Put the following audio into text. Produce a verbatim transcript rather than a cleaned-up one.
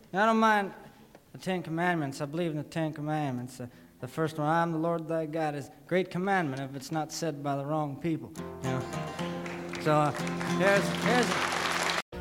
I don't mind the Ten Commandments. I believe in the Ten Commandments. Uh, the first one, I am the Lord thy God, is a great commandment if it's not said by the wrong people. You know. So uh, here's here's.